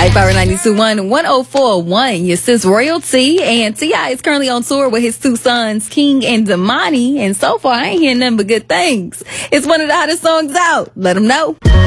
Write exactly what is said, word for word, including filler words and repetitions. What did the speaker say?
Power ninety-two point one, one oh four point one, your sis Royalty, and T I is currently on tour with his two sons, King and Damani, and so far I ain't hearing nothing but good things. It's one of the hottest songs out. Let them know.